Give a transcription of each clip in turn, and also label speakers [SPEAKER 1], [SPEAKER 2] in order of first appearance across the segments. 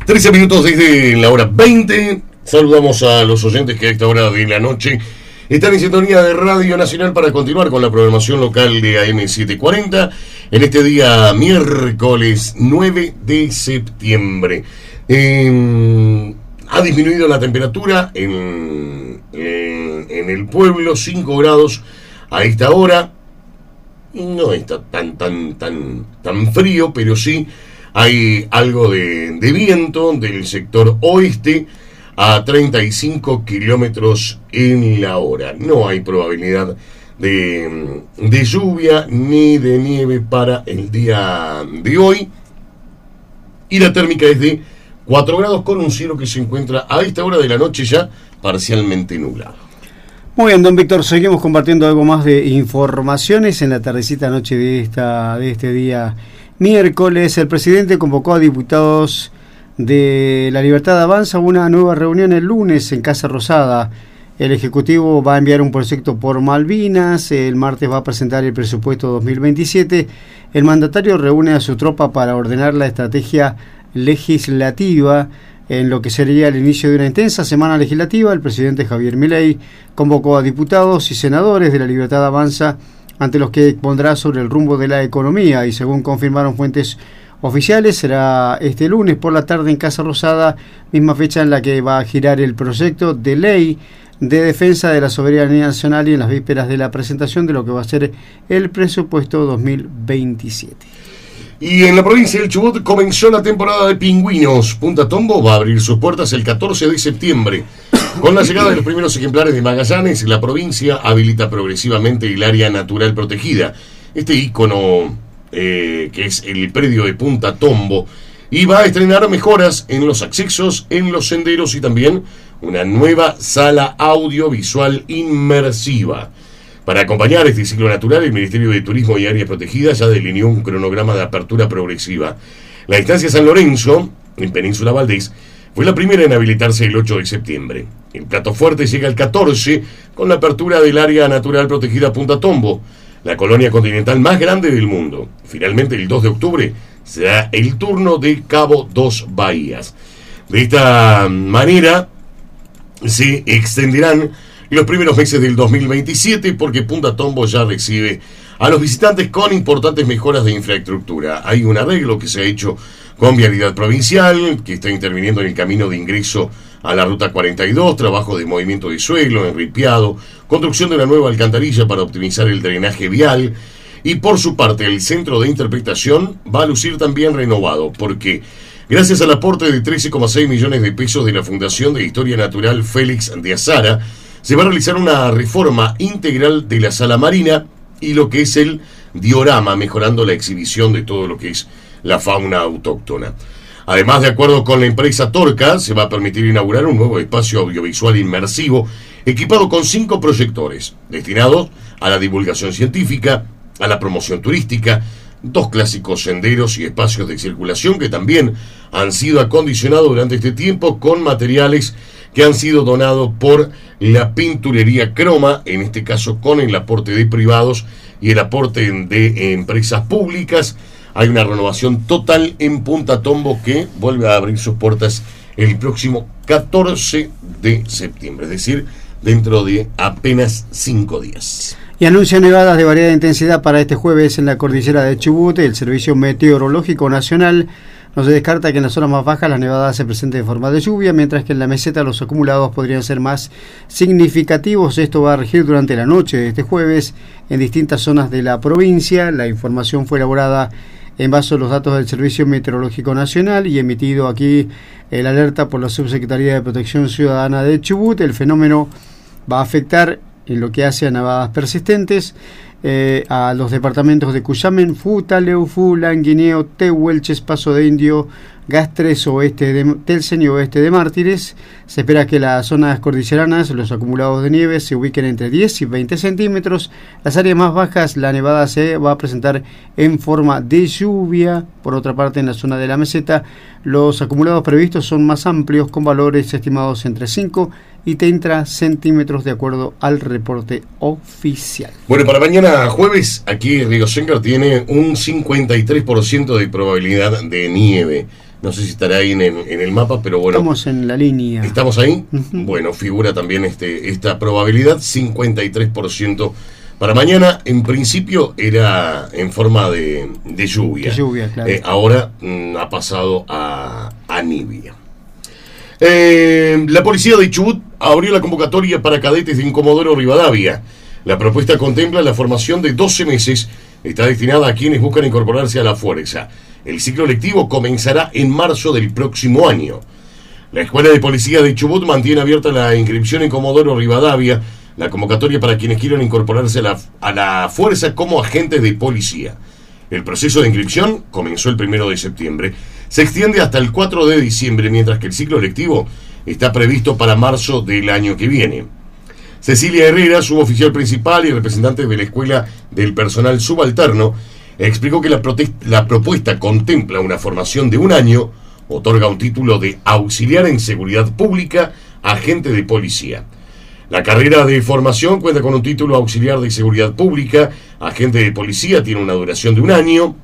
[SPEAKER 1] 13 minutos desde la hora 20. Saludamos a los oyentes que a esta hora de la noche están en sintonía de Radio Nacional para continuar con la programación local de AM740 en este día miércoles 9 de septiembre. Ha disminuido la temperatura en el pueblo, 5 grados a esta hora. No está tan frío, pero sí hay algo de viento del sector oeste a 35 kilómetros en la hora. No hay probabilidad de lluvia ni de nieve para el día de hoy. Y la térmica es de 4 grados con un cielo que se encuentra a esta hora de la noche ya parcialmente nublado.
[SPEAKER 2] Muy bien, don Víctor, seguimos compartiendo algo más de informaciones en la tardecita noche de este día miércoles. El presidente convocó a diputados de La Libertad Avanza a una nueva reunión el lunes en Casa Rosada. El Ejecutivo va a enviar un proyecto por Malvinas, el martes va a presentar el presupuesto 2027. El mandatario reúne a su tropa para ordenar la estrategia legislativa. En lo que sería el inicio de una intensa semana legislativa, el presidente Javier Milei convocó a diputados y senadores de La Libertad Avanza, ante los que expondrá sobre el rumbo de la economía, y según confirmaron fuentes oficiales, será este lunes por la tarde en Casa Rosada, misma fecha en la que va a girar el proyecto de ley de defensa de la soberanía nacional y en las vísperas de la presentación de lo que va a ser el presupuesto 2027.
[SPEAKER 1] Y en la provincia del Chubut comenzó la temporada de pingüinos. Punta Tombo va a abrir sus puertas el 14 de septiembre. Con la llegada de los primeros ejemplares de Magallanes, la provincia habilita progresivamente el área natural protegida. Este ícono, que es el predio de Punta Tombo, y va a estrenar mejoras en los accesos, en los senderos y también una nueva sala audiovisual inmersiva. Para acompañar este ciclo natural, el Ministerio de Turismo y Áreas Protegidas ya delineó un cronograma de apertura progresiva. La instancia San Lorenzo, en Península Valdés, fue la primera en habilitarse el 8 de septiembre. El plato fuerte llega el 14, con la apertura del área natural protegida Punta Tombo, la colonia continental más grande del mundo. Finalmente, el 2 de octubre, será el turno de Cabo Dos Bahías. De esta manera, se extenderán los primeros meses del 2027, porque Punta Tombo ya recibe a los visitantes con importantes mejoras de infraestructura. Hay un arreglo que se ha hecho con Vialidad Provincial, que está interviniendo en el camino de ingreso a la Ruta 42, trabajo de movimiento de suelo, enripiado, construcción de una nueva alcantarilla para optimizar el drenaje vial. Y por su parte, el centro de interpretación va a lucir también renovado, porque gracias al aporte de 13,6 millones de pesos de la Fundación de Historia Natural Félix de Azara, se va a realizar una reforma integral de la sala marina y lo que es el diorama, mejorando la exhibición de todo lo que es la fauna autóctona. Además, de acuerdo con la empresa Torca, se va a permitir inaugurar un nuevo espacio audiovisual inmersivo equipado con 5 proyectores, destinados a la divulgación científica, a la promoción turística, 2 clásicos senderos y espacios de circulación que también han sido acondicionados durante este tiempo con materiales que han sido donados por la pinturería Croma, en este caso con el aporte de privados y el aporte de empresas públicas. Hay una renovación total en Punta Tombo que vuelve a abrir sus puertas el próximo 14 de septiembre, es decir, dentro de apenas 5 días.
[SPEAKER 2] Y anuncia nevadas de variada intensidad para este jueves en la cordillera de Chubut. El Servicio Meteorológico Nacional no se descarta que en las zonas más bajas las nevadas se presenten en forma de lluvia, mientras que en la meseta los acumulados podrían ser más significativos. Esto va a regir durante la noche de este jueves en distintas zonas de la provincia. La información fue elaborada en base a los datos del Servicio Meteorológico Nacional y emitido aquí el alerta por la Subsecretaría de Protección Ciudadana de Chubut. El fenómeno va a afectar, en lo que hace a nevadas persistentes, a los departamentos de Cuyamen, Futa, Leufú, Languineo, Tehuelches, Paso de Indio, Gastres, Telsen y oeste de Mártires. Se espera que las zonas cordilleranas, los acumulados de nieve, se ubiquen entre 10 y 20 centímetros. Las áreas más bajas, la nevada se va a presentar en forma de lluvia. Por otra parte, en la zona de la meseta, los acumulados previstos son más amplios, con valores estimados entre 5 y 30 centímetros de acuerdo al reporte oficial.
[SPEAKER 1] Bueno, para mañana jueves, aquí Río Sengar tiene un 53% de probabilidad de nieve. No sé si estará ahí en el mapa, pero bueno.
[SPEAKER 2] Estamos en la línea.
[SPEAKER 1] ¿Estamos ahí?
[SPEAKER 2] Uh-huh.
[SPEAKER 1] Bueno, figura también esta probabilidad, 53% para mañana. En principio era en forma de lluvia.
[SPEAKER 2] De lluvia, claro.
[SPEAKER 1] Ahora ha pasado a nibia. La policía de Chubut abrió la convocatoria para cadetes de Comodoro Rivadavia. La propuesta contempla la formación de 12 meses. Está destinada a quienes buscan incorporarse a la fuerza. El ciclo lectivo comenzará en marzo del próximo año. La Escuela de Policía de Chubut mantiene abierta la inscripción en Comodoro Rivadavia, la convocatoria para quienes quieran incorporarse a la fuerza como agentes de policía. El proceso de inscripción comenzó el 1 de septiembre. Se extiende hasta el 4 de diciembre, mientras que el ciclo lectivo está previsto para marzo del año que viene. Cecilia Herrera, suboficial principal y representante de la Escuela del Personal Subalterno, explicó que la propuesta contempla una formación de un año, otorga un título de auxiliar en seguridad pública, agente de policía. La carrera de formación cuenta con un título auxiliar de seguridad pública, agente de policía, tiene una duración de un año,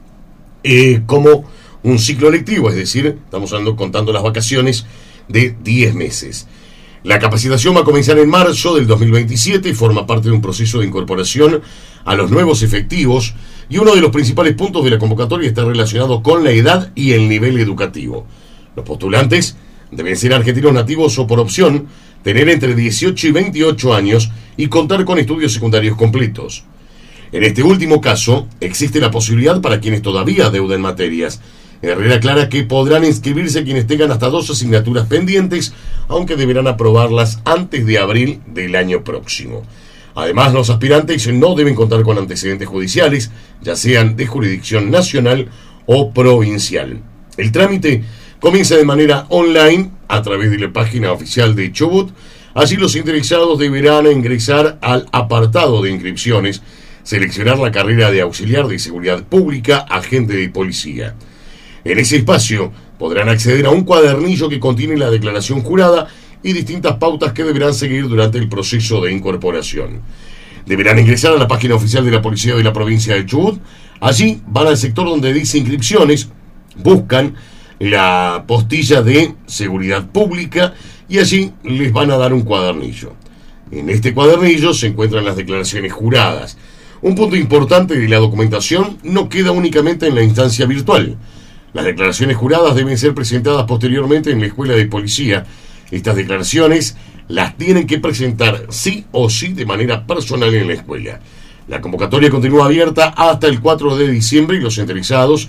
[SPEAKER 1] como un ciclo lectivo, es decir, estamos contando las vacaciones de 10 meses. La capacitación va a comenzar en marzo del 2027 y forma parte de un proceso de incorporación a los nuevos efectivos, y uno de los principales puntos de la convocatoria está relacionado con la edad y el nivel educativo. Los postulantes deben ser argentinos nativos o, por opción, tener entre 18 y 28 años y contar con estudios secundarios completos. En este último caso, existe la posibilidad para quienes todavía deuden materias. Herrera aclara que podrán inscribirse quienes tengan hasta 2 asignaturas pendientes, aunque deberán aprobarlas antes de abril del año próximo. Además, los aspirantes no deben contar con antecedentes judiciales, ya sean de jurisdicción nacional o provincial. El trámite comienza de manera online a través de la página oficial de Chubut. Allí los interesados deberán ingresar al apartado de inscripciones, seleccionar la carrera de auxiliar de seguridad pública, agente de policía. En ese espacio podrán acceder a un cuadernillo que contiene la declaración jurada y distintas pautas que deberán seguir durante el proceso de incorporación. Deberán ingresar a la página oficial de la Policía de la provincia de Chubut. Allí van al sector donde dice inscripciones, buscan la postilla de seguridad pública y allí les van a dar un cuadernillo. En este cuadernillo se encuentran las declaraciones juradas. Un punto importante de la documentación no queda únicamente en la instancia virtual. Las declaraciones juradas deben ser presentadas posteriormente en la Escuela de Policía. Estas declaraciones las tienen que presentar sí o sí de manera personal en la escuela. La convocatoria continúa abierta hasta el 4 de diciembre y los interesados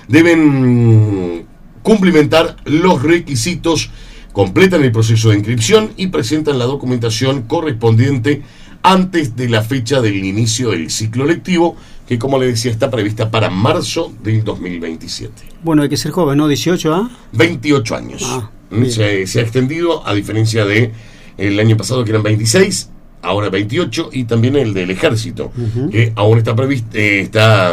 [SPEAKER 1] deben cumplimentar los requisitos, completan el proceso de inscripción y presentan la documentación correspondiente antes de la fecha del inicio del ciclo lectivo, que, como le decía, está prevista para marzo del 2027.
[SPEAKER 2] Bueno, hay que ser joven, ¿no? 18 a
[SPEAKER 1] 28 años. Se ha extendido, a diferencia de el año pasado, que eran 26, ahora 28, y también el del ejército, que aún está está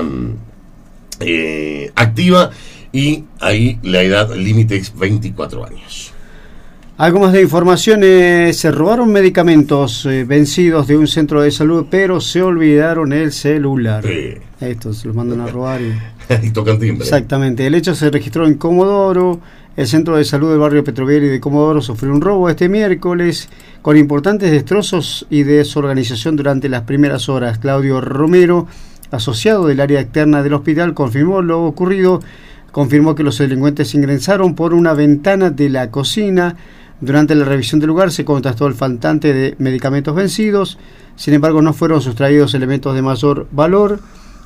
[SPEAKER 1] activa, y ahí la edad límite es 24 años.
[SPEAKER 2] Algo más de información. Se robaron medicamentos vencidos de un centro de salud, pero se olvidaron el celular. Estos los mandan a robar
[SPEAKER 1] y tocan timbre.
[SPEAKER 2] Exactamente. El hecho se registró en Comodoro. El centro de salud del barrio Petrovieri de Comodoro sufrió un robo este miércoles con importantes destrozos y desorganización durante las primeras horas. Claudio Romero, asociado del área externa del hospital, confirmó lo ocurrido. Confirmó que los delincuentes ingresaron por una ventana de la cocina. Durante la revisión del lugar se contactó el faltante de medicamentos vencidos. Sin embargo, no fueron sustraídos elementos de mayor valor.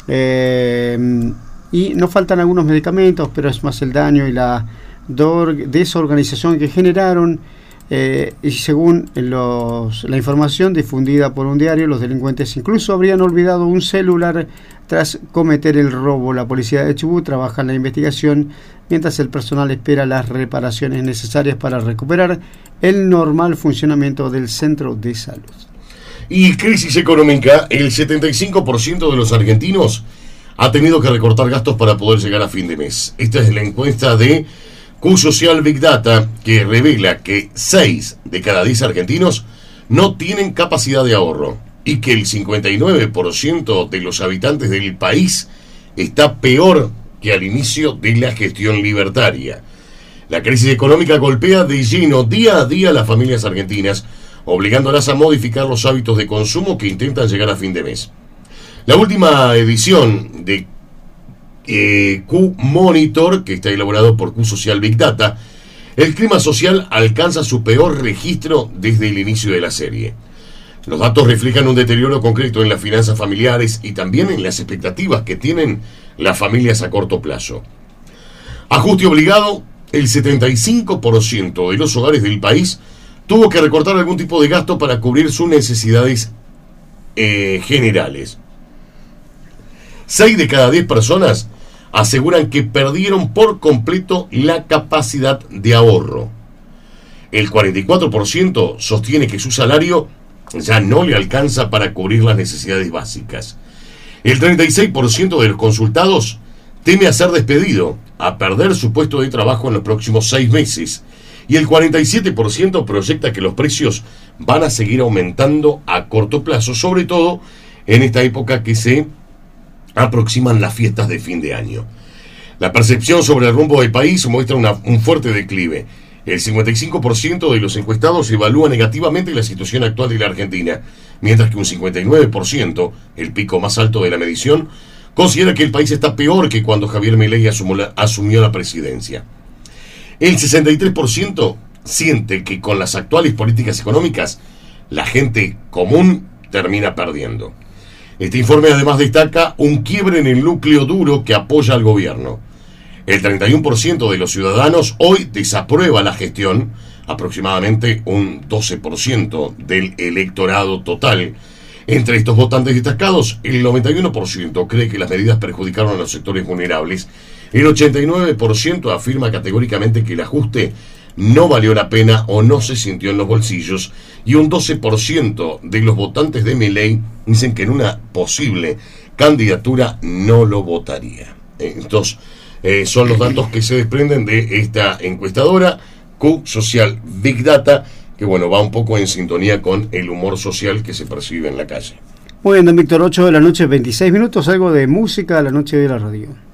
[SPEAKER 2] Y no faltan algunos medicamentos, pero es más el daño y la desorganización que generaron. Y según la información difundida por un diario, los delincuentes incluso habrían olvidado un celular tras cometer el robo. La policía de Chubut trabaja en la investigación mientras el personal espera las reparaciones necesarias para recuperar el normal funcionamiento del centro de salud.
[SPEAKER 1] Y crisis económica, el 75% de los argentinos ha tenido que recortar gastos para poder llegar a fin de mes. Esta es la encuesta de Q-Social Big Data, que revela que 6 de cada 10 argentinos no tienen capacidad de ahorro y que el 59% de los habitantes del país está peor que al inicio de la gestión libertaria. La crisis económica golpea de lleno día a día a las familias argentinas, obligándolas a modificar los hábitos de consumo que intentan llegar a fin de mes. La última edición de Q-Monitor, que está elaborado por Q-Social Big Data, el clima social alcanza su peor registro desde el inicio de la serie. Los datos reflejan un deterioro concreto en las finanzas familiares y también en las expectativas que tienen las familias a corto plazo. Ajuste obligado, el 75% de los hogares del país tuvo que recortar algún tipo de gasto para cubrir sus necesidades generales. 6 de cada 10 personas aseguran que perdieron por completo la capacidad de ahorro. El 44% sostiene que su salario ya no le alcanza para cubrir las necesidades básicas. El 36% de los consultados teme a ser despedido, a perder su puesto de trabajo en los próximos 6 meses. Y el 47% proyecta que los precios van a seguir aumentando a corto plazo, sobre todo en esta época que se aproximan las fiestas de fin de año. La percepción sobre el rumbo del país muestra un fuerte declive. El 55% de los encuestados evalúa negativamente la situación actual de la Argentina, mientras que un 59%, el pico más alto de la medición, considera que el país está peor que cuando Javier Milei asumió la presidencia. El 63% siente que con las actuales políticas económicas, la gente común termina perdiendo. Este informe además destaca un quiebre en el núcleo duro que apoya al gobierno. El 31% de los ciudadanos hoy desaprueba la gestión, aproximadamente un 12% del electorado total. Entre estos votantes destacados, el 91% cree que las medidas perjudicaron a los sectores vulnerables. El 89% afirma categóricamente que el ajuste no valió la pena o no se sintió en los bolsillos, y un 12% de los votantes de Milei dicen que en una posible candidatura no lo votaría. Estos son los datos que se desprenden de esta encuestadora Q-Social Big Data, que bueno, va un poco en sintonía con el humor social que se percibe en la calle.
[SPEAKER 2] Muy bien, don Víctor, 8 de la noche, 26 minutos, algo de música a la noche de la radio.